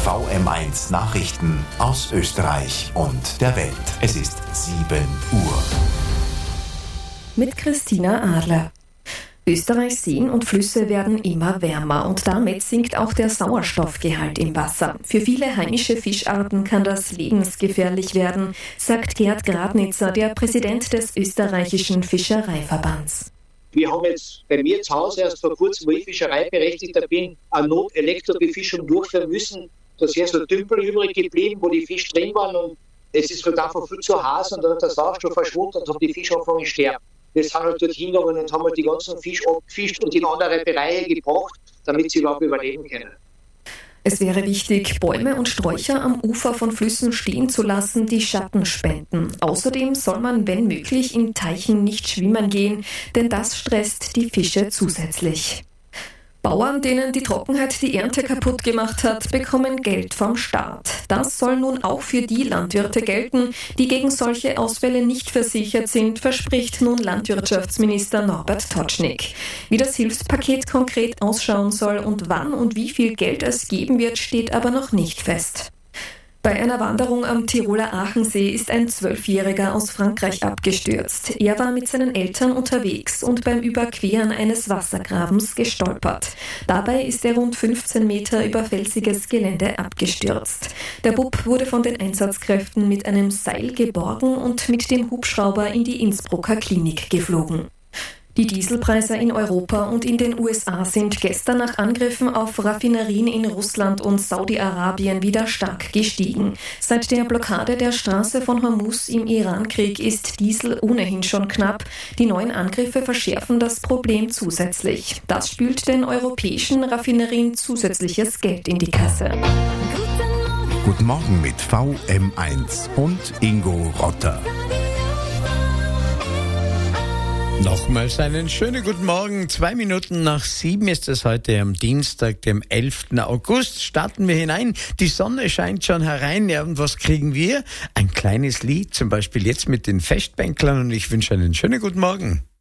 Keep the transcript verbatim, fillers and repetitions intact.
V M eins Nachrichten aus Österreich und der Welt. Es ist sieben Uhr. Mit Christina Adler. Österreichs Seen und Flüsse werden immer wärmer und damit sinkt auch der Sauerstoffgehalt im Wasser. Für viele heimische Fischarten kann das lebensgefährlich werden, sagt Gerd Gradnitzer, der Präsident des österreichischen Fischereiverbands. Wir haben jetzt bei mir zu Hause erst vor kurzem, wo ich Fischereiberechtigter bin, eine Not-Elektrobefischung durchführen müssen. Da ist so Tümpel übrig geblieben, wo die Fische drin waren, und es ist halt einfach viel zu heiß und dann hat der Sauerstoff verschwunden und haben die Fische angefangen zu sterben. Wir sind halt dort hingegangen und haben halt die ganzen Fische abgefischt und in andere Bereiche gebracht, damit sie überhaupt überleben können. Es wäre wichtig, Bäume und Sträucher am Ufer von Flüssen stehen zu lassen, die Schatten spenden. Außerdem soll man, wenn möglich, in Teichen nicht schwimmen gehen, denn das stresst die Fische zusätzlich. Bauern, denen die Trockenheit die Ernte kaputt gemacht hat, bekommen Geld vom Staat. Das soll nun auch für die Landwirte gelten, die gegen solche Ausfälle nicht versichert sind, verspricht nun Landwirtschaftsminister Norbert Totschnig. Wie das Hilfspaket konkret ausschauen soll und wann und wie viel Geld es geben wird, steht aber noch nicht fest. Bei einer Wanderung am Tiroler Aachensee ist ein Zwölfjähriger aus Frankreich abgestürzt. Er war mit seinen Eltern unterwegs und beim Überqueren eines Wassergrabens gestolpert. Dabei ist er rund fünfzehn Meter über felsiges Gelände abgestürzt. Der Bub wurde von den Einsatzkräften mit einem Seil geborgen und mit dem Hubschrauber in die Innsbrucker Klinik geflogen. Die Dieselpreise in Europa und in den U S A sind gestern nach Angriffen auf Raffinerien in Russland und Saudi-Arabien wieder stark gestiegen. Seit der Blockade der Straße von Hormuz im Iran-Krieg ist Diesel ohnehin schon knapp. Die neuen Angriffe verschärfen das Problem zusätzlich. Das spült den europäischen Raffinerien zusätzliches Geld in die Kasse. Guten Morgen mit V M eins und Ingo Rotter. Nochmals einen schönen guten Morgen. Zwei Minuten nach sieben ist es heute am Dienstag, dem elften August. Starten wir hinein. Die Sonne scheint schon herein. Ja, und was kriegen wir? Ein kleines Lied, zum Beispiel jetzt mit den Festbänklern. Und ich wünsche einen schönen guten Morgen.